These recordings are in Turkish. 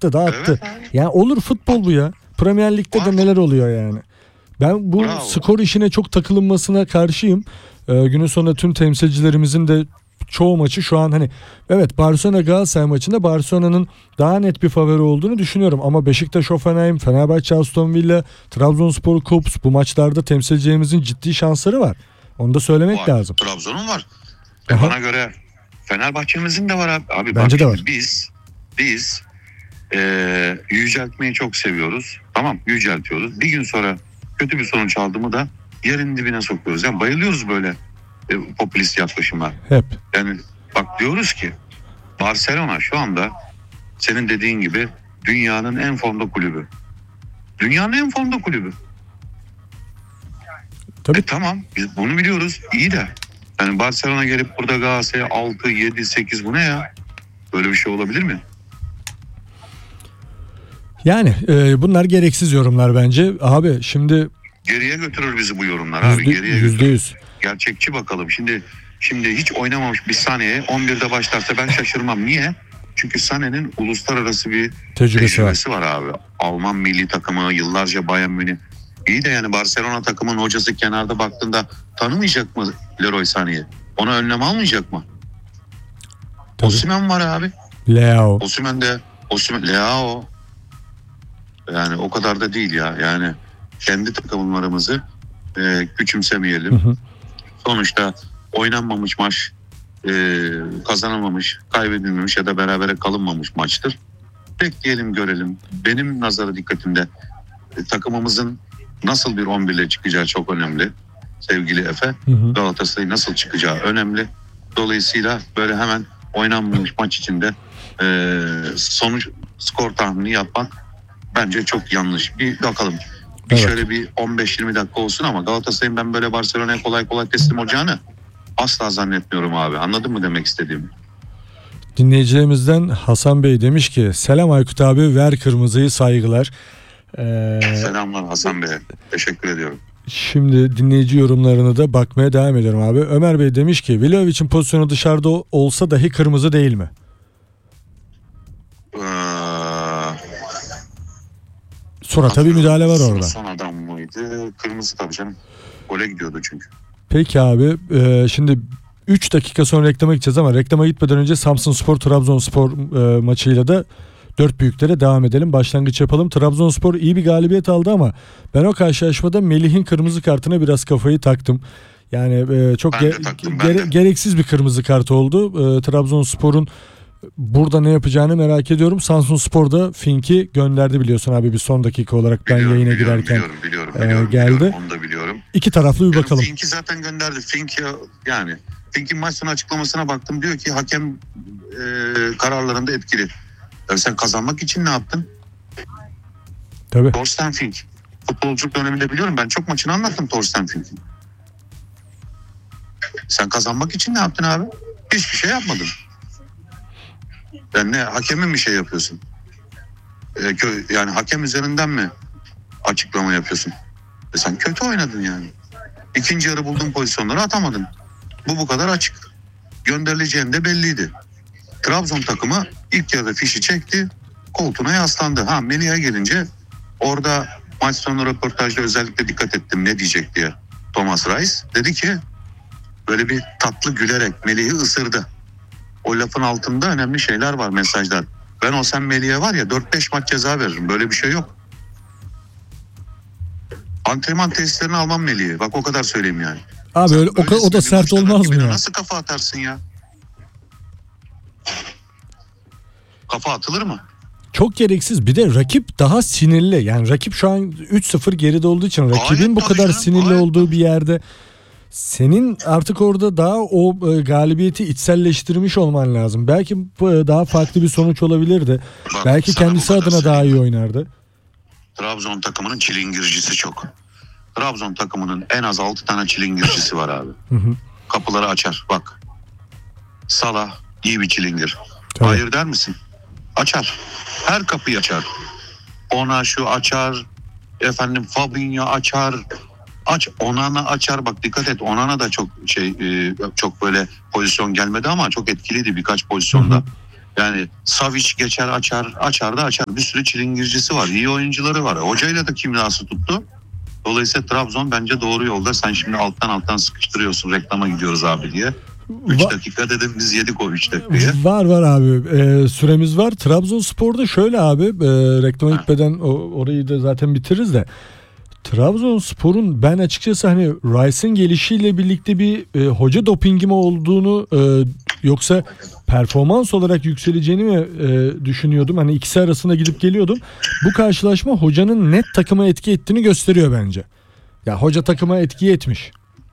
çıktı da attı. Evet abi. Yani olur, futbol bu ya. Premier Lig'de de neler oluyor yani. Ben bu skor işine çok takılınmasına karşıyım. Günün sonunda tüm temsilcilerimizin de çoğu maçı şu an hani evet, Barcelona Galatasaray maçında Barcelona'nın daha net bir favori olduğunu düşünüyorum. Ama Beşiktaş Hoffenheim, Fenerbahçe Aston Villa, Trabzonspor Kops, bu maçlarda temsilcilerimizin ciddi şansları var. Onu da söylemek lazım. Trabzon'un var. Bana göre Fenerbahçe'mizin de var abi. Bence de var. Biz yüceltmeyi çok seviyoruz. Tamam, yüceltiyoruz. Bir gün sonra kötü bir sonuç aldı mı da yerin dibine sokuyoruz. Yani bayılıyoruz böyle popülist yaklaşıma. Hep. Yani bak, diyoruz ki Barcelona şu anda senin dediğin gibi dünyanın en formda kulübü. Dünyanın en formda kulübü. Tabii. Tamam, biz bunu biliyoruz. İyi de yani Barcelona gelip burada Galatasaray'a 6, 7, 8, bu ne ya? Böyle bir şey olabilir mi? Yani bunlar gereksiz yorumlar bence. Abi şimdi Geriye götürür bizi bu yorumlar abi. Geriye götürür. %100. Gerçekçi bakalım. Şimdi hiç oynamamış bir Sané'ye 11'de başlarsa ben şaşırmam. Niye? Çünkü Sané'nin uluslararası bir tecrübesi var abi. Alman milli takımı, yıllarca Bayern Münih. İyi de yani Barcelona takımın hocası kenarda baktığında tanımayacak mı Leroy Sané'yi? Ona önlem almayacak mı? Osimhen var abi. Leao. Leao. Yani o kadar da değil ya. Yani kendi takımlarımızı küçümsemeyelim. Hı hı. Sonuçta oynanmamış maç, kazanılmamış, kaybedilmemiş ya da berabere kalınmamış maçtır. Bekleyelim, görelim. Benim nazara dikkatimde takımımızın nasıl bir 11 ile çıkacağı çok önemli. Sevgili Efe, Hı hı. Galatasaray nasıl çıkacağı önemli. Dolayısıyla böyle hemen oynanmamış maç içinde skor tahmini yapmak bence çok yanlış. Bir bakalım. Evet. Şöyle bir 15-20 dakika olsun ama Galatasaray'ın ben böyle Barcelona'ya kolay kolay teslim olacağını asla zannetmiyorum abi. Anladın mı demek istediğimi? Dinleyicilerimizden Hasan Bey demiş ki selam Aykut abi, ver kırmızıyı, saygılar. Selamlar Hasan Bey. Teşekkür ediyorum. Şimdi dinleyici yorumlarını da bakmaya devam ediyorum abi. Ömer Bey demiş ki Vlahovic'in pozisyonu dışarıda olsa dahi kırmızı değil mi? Surata bir müdahale var orada. Son adam mıydı? Kırmızı tabii canım. Gole gidiyordu çünkü. Peki abi, şimdi 3 dakika sonra reklama gideceğiz ama reklama gitmeden önce Samsunspor Trabzonspor maçıyla da 4 büyüklere devam edelim. Başlangıç yapalım. Trabzonspor iyi bir galibiyet aldı ama ben o karşılaşmada Melih'in kırmızı kartına biraz kafayı taktım. Yani çok gereksiz bir kırmızı kart oldu. Trabzonspor'un burada ne yapacağını merak ediyorum. Samsunspor da Fink'i gönderdi biliyorsun abi, bir son dakika olarak ben yayına girerken biliyorum, geldi. Onu da biliyorum. İki taraflı bir bakalım. Fink'i zaten gönderdi. Fink'in maç sonu açıklamasına baktım. Diyor ki hakem kararlarında etkili. Yani sen kazanmak için ne yaptın? Tabii. Thorsten Fink. Futbolculuk döneminde biliyorum. Ben çok maçını anlattım Thorsten Fink'in. Sen kazanmak için ne yaptın abi? Hiçbir şey yapmadın. Yani ne, hakemin bir şey yapıyorsun? Yani hakem üzerinden mi açıklama yapıyorsun? Sen kötü oynadın yani. İkinci yarı bulduğun pozisyonları atamadın. Bu kadar açık. Gönderileceğin de belliydi. Trabzon takımı ilk yarıda fişi çekti. Koltuğuna yaslandı. Melih'e gelince orada maç sonu röportajda özellikle dikkat ettim ne diyecek diye. Thomas Reis dedi ki böyle bir tatlı gülerek Melih'i ısırdı. O lafın altında önemli şeyler var, mesajlar. Ben olsam Melih'e var ya 4-5 maç ceza veririm. Böyle bir şey yok. Antrenman testlerini almam Melih'i. Bak o kadar söyleyeyim yani. Abi öyle, o da sert olmaz mı ya? Nasıl kafa atarsın ya? Kafa atılır mı? Çok gereksiz. Bir de rakip daha sinirli. Yani rakip şu an 3-0 geride olduğu için rakibin bu kadar sinirli olduğu bir yerde senin artık orada daha o galibiyeti içselleştirmiş olman lazım. Belki daha farklı bir sonuç olabilirdi. Belki kendisi adına daha iyi oynardı. Trabzon takımının çilingircisi çok. Trabzon takımının en az 6 tane çilingircisi var abi. Hı hı. Kapıları açar. Bak. Salah iyi bir çilingir. Tabii. Hayır der misin? Açar. Her kapıyı açar. Ona şu açar. Fabinho açar. Onana açar. Bak dikkat et. Onana da çok çok böyle pozisyon gelmedi ama çok etkiliydi birkaç pozisyonda. Yani Savic geçer açar da açar. Bir sürü çilingircisi var. İyi oyuncuları var. Hocayla da kimyası tuttu. Dolayısıyla Trabzon bence doğru yolda. Sen şimdi alttan sıkıştırıyorsun, reklama gidiyoruz abi diye. 3 dakika dedim, biz yedik o 3 dakikayı. Var abi. Süremiz var. Trabzonspor'da şöyle abi, reklama gitmeden orayı da zaten bitiririz de. Trabzonspor'un ben açıkçası hani Rice'ın gelişiyle birlikte bir hoca dopingi mi olduğunu yoksa performans olarak yükseleceğini mi düşünüyordum. Hani ikisi arasında gidip geliyordum. Bu karşılaşma hocanın net takıma etki ettiğini gösteriyor bence. Ya hoca takıma etki etmiş.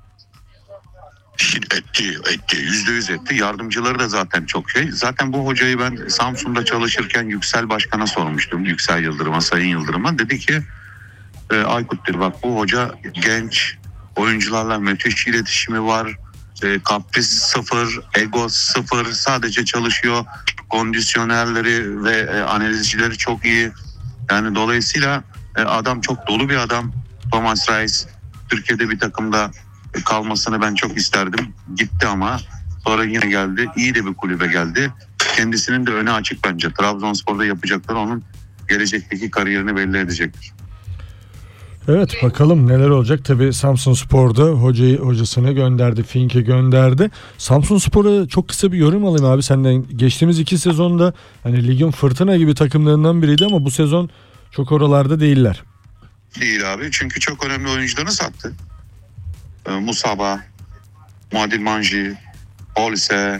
Etti. %100 etti. Yardımcıları da zaten çok şey. Zaten bu hocayı ben Samsun'da çalışırken Yüksel Başkan'a sormuştum. Yüksel Yıldırım'a, Sayın Yıldırım'a. Dedi ki Aykut'tur bak, bu hoca genç, oyuncularla müthiş iletişimi var. Kapris sıfır, ego sıfır, sadece çalışıyor. Kondisyonerleri ve analizcileri çok iyi. Yani dolayısıyla adam çok dolu bir adam. Thomas Reis Türkiye'de bir takımda kalmasını ben çok isterdim. Gitti ama sonra yine geldi. İyi de bir kulübe geldi. Kendisinin de önü açık bence. Trabzonspor'da yapacakları onun gelecekteki kariyerini belli edecektir. Evet, bakalım neler olacak. Tabii Samsunspor'da hocasını gönderdi, Fink'e gönderdi. Samsunspor'a çok kısa bir yorum alayım abi senden. Geçtiğimiz 2 sezonda hani ligin fırtına gibi takımlarından biriydi ama bu sezon çok oralarda değiller. Değil abi, çünkü çok önemli oyuncularını sattı. Musaba, Muadil Manji, Olise,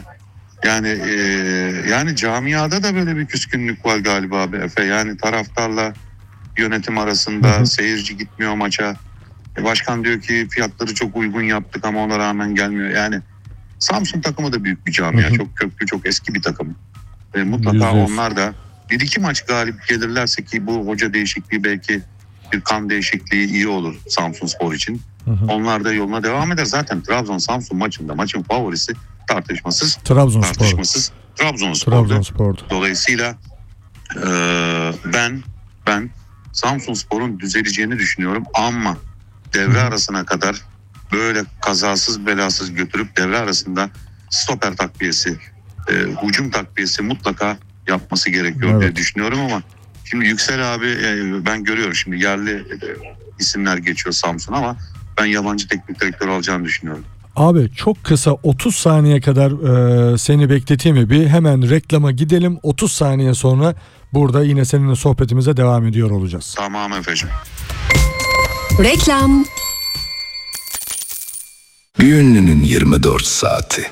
yani camiada da böyle bir küskünlük var galiba abi Efe. Yani taraftarla yönetim arasında seyirci gitmiyor maça. Başkan diyor ki fiyatları çok uygun yaptık ama ona rağmen gelmiyor. Yani Samsun takımı da büyük bir camia. Çok köklü, çok eski bir takım. Mutlaka onlar da 1-2 maç galip gelirlerse, ki bu hoca değişikliği belki bir kan değişikliği iyi olur Samsunspor için. Onlar da yoluna devam eder. Zaten Trabzon-Samsun maçında maçın favorisi tartışmasız Trabzonspor'du. Dolayısıyla ben Samsunspor'un düzeleceğini düşünüyorum ama devre arasına kadar böyle kazasız belasız götürüp devre arasında stoper takviyesi, hücum takviyesi mutlaka yapması gerekiyor diye düşünüyorum ama şimdi Yüksel abi, ben görüyorum şimdi yerli isimler geçiyor Samsun ama ben yabancı teknik direktör alacağını düşünüyorum. Abi çok kısa 30 saniye kadar seni bekleteyim mi? Bir hemen reklama gidelim. 30 saniye sonra burada yine seninle sohbetimize devam ediyor olacağız. Tamam Efe'cim. Reklam. Bir ünlünün 24 saati.